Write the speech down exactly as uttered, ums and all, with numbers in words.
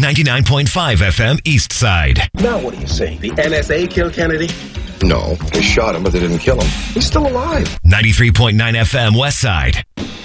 ninety-nine point five F M East Side. Now what do you say? The N S A killed Kennedy? No, they shot him, but they didn't kill him. He's still alive. ninety-three point nine F M West Side.